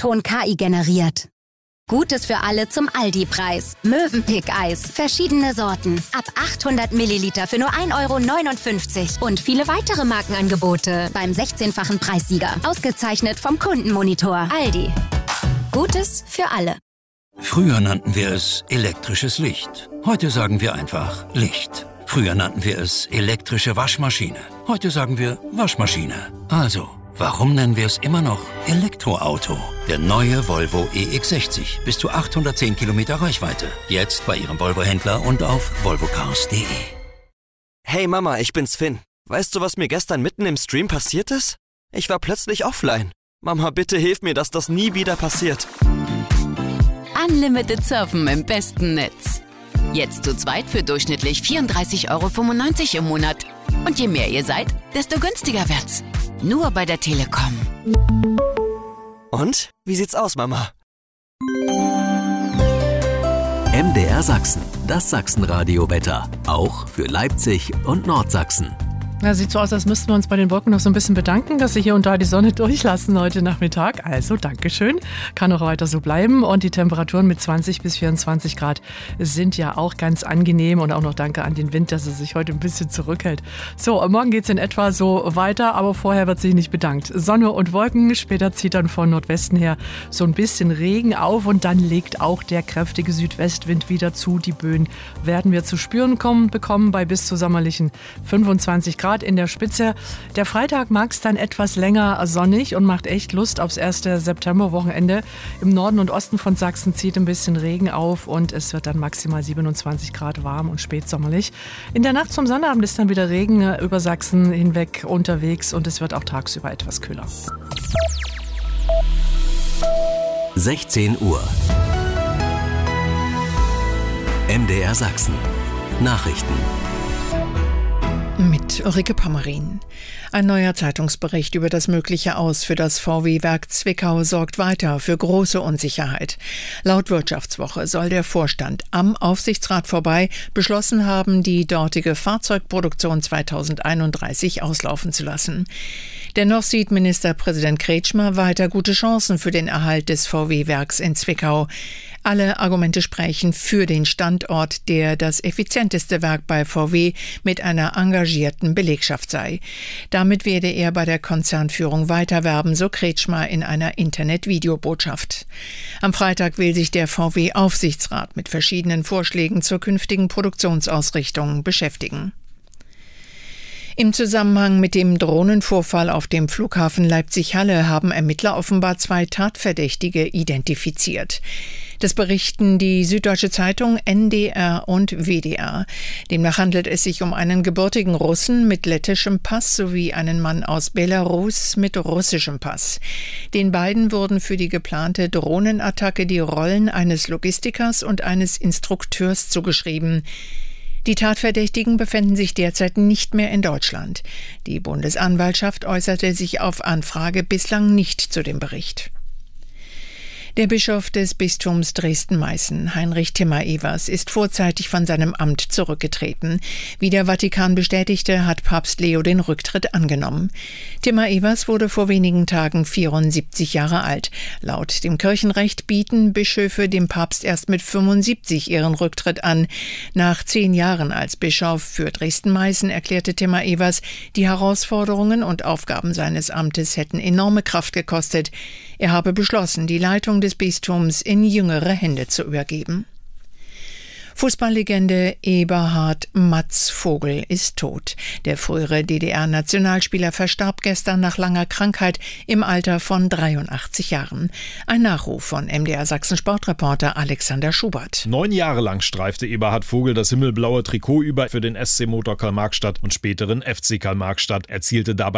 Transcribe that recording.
Ton KI generiert. Gutes für alle zum Aldi-Preis. Mövenpick-Eis. Verschiedene Sorten. Ab 800 Milliliter für nur 1,59 €. Und viele weitere Markenangebote beim 16-fachen Preissieger. Ausgezeichnet vom Kundenmonitor. Aldi. Gutes für alle. Früher nannten wir es elektrisches Licht. Heute sagen wir einfach Licht. Früher nannten wir es elektrische Waschmaschine. Heute sagen wir Waschmaschine. Also, warum nennen wir es immer noch Elektroauto? Der neue Volvo EX60. Bis zu 810 Kilometer Reichweite. Jetzt bei Ihrem Volvo-Händler und auf volvocars.de. Hey Mama, ich bin's Finn. Weißt du, was mir gestern mitten im Stream passiert ist? Ich war plötzlich offline. Mama, bitte hilf mir, dass das nie wieder passiert. Unlimited Surfen im besten Netz. Jetzt zu zweit für durchschnittlich 34,95 € im Monat. Und je mehr ihr seid, desto günstiger wird's. Nur bei der Telekom. Und? Wie sieht's aus, Mama? MDR Sachsen, das Sachsenradio-Wetter. Auch für Leipzig und Nordsachsen. Ja, sieht so aus, als müssten wir uns bei den Wolken noch so ein bisschen bedanken, dass sie hier und da die Sonne durchlassen heute Nachmittag. Also, Dankeschön. Kann auch weiter so bleiben. Und die Temperaturen mit 20 bis 24 Grad sind ja auch ganz angenehm. Und auch noch danke an den Wind, dass er sich heute ein bisschen zurückhält. So, morgen geht's in etwa so weiter, aber vorher wird sich nicht bedankt. Sonne und Wolken, später zieht dann von Nordwesten her so ein bisschen Regen auf und dann legt auch der kräftige Südwestwind wieder zu. Die Böen werden wir zu spüren bekommen bei bis zu sommerlichen 25 Grad. In der Spitze. Der Freitag mag es dann etwas länger sonnig und macht echt Lust aufs erste Septemberwochenende. Im Norden und Osten von Sachsen zieht ein bisschen Regen auf und es wird dann maximal 27 Grad warm und spätsommerlich. In der Nacht zum Sonnabend ist dann wieder Regen über Sachsen hinweg unterwegs und es wird auch tagsüber etwas kühler. 16 Uhr. MDR Sachsen. Nachrichten. Mit Ulrike Pammerin. Ein neuer Zeitungsbericht über das mögliche Aus für das VW-Werk Zwickau sorgt weiter für große Unsicherheit. Laut Wirtschaftswoche soll der Vorstand am Aufsichtsrat vorbei beschlossen haben, die dortige Fahrzeugproduktion 2031 auslaufen zu lassen. Dennoch sieht Ministerpräsident Kretschmer weiter gute Chancen für den Erhalt des VW-Werks in Zwickau. Alle Argumente sprechen für den Standort, der das effizienteste Werk bei VW mit einer engagierten Belegschaft sei. Damit werde er bei der Konzernführung weiterwerben, so Kretschmer in einer Internet-Videobotschaft. Am Freitag will sich der VW-Aufsichtsrat mit verschiedenen Vorschlägen zur künftigen Produktionsausrichtung beschäftigen. Im Zusammenhang mit dem Drohnenvorfall auf dem Flughafen Leipzig-Halle haben Ermittler offenbar 2 Tatverdächtige identifiziert. Das berichten die Süddeutsche Zeitung, NDR und WDR. Demnach handelt es sich um einen gebürtigen Russen mit lettischem Pass sowie einen Mann aus Belarus mit russischem Pass. Den beiden wurden für die geplante Drohnenattacke die Rollen eines Logistikers und eines Instrukteurs zugeschrieben. Die Tatverdächtigen befinden sich derzeit nicht mehr in Deutschland. Die Bundesanwaltschaft äußerte sich auf Anfrage bislang nicht zu dem Bericht. Der Bischof des Bistums Dresden-Meißen, Heinrich Timmer-Evers, ist vorzeitig von seinem Amt zurückgetreten. Wie der Vatikan bestätigte, hat Papst Leo den Rücktritt angenommen. Timmer-Evers wurde vor wenigen Tagen 74 Jahre alt. Laut dem Kirchenrecht bieten Bischöfe dem Papst erst mit 75 ihren Rücktritt an. Nach 10 Jahren als Bischof für Dresden-Meißen erklärte Timmer-Evers, die Herausforderungen und Aufgaben seines Amtes hätten enorme Kraft gekostet. Er habe beschlossen, die Leitung des Bistums in jüngere Hände zu übergeben. Fußballlegende Eberhard Matz Vogel ist tot. Der frühere DDR-Nationalspieler verstarb gestern nach langer Krankheit im Alter von 83 Jahren. Ein Nachruf von MDR Sachsen-Sportreporter Alexander Schubert. 9 Jahre lang streifte Eberhard Vogel das himmelblaue Trikot über für den SC Motor Karl-Marxstadt und späteren FC Karl-Marxstadt, erzielte dabei